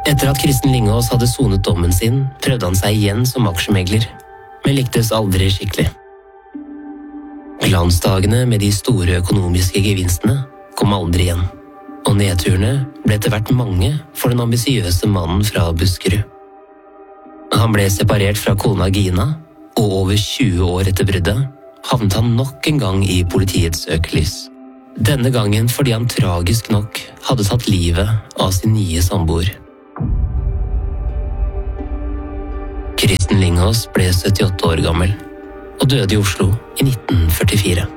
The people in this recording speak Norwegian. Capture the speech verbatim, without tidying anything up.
Etter at Kristen Lingås hadde sonet dommen sin, prøvde han seg igjen som aksjemegler, men lyktes aldri skikkelig. Glansdagene med de store økonomiske gevinstene kom aldri igjen, og nedturene ble etter hvert mange for den ambisiøse mannen fra Buskerud. Han ble separert fra kona Gina, og over tjue år etter bruddet havnet han nok en gang i politiets søkelys. Denne gangen fordi han tragisk nok hadde tatt livet av sin nye samboer. Kristen Lingås ble syttiåtte år gammel og døde i Oslo i nitten førtifire.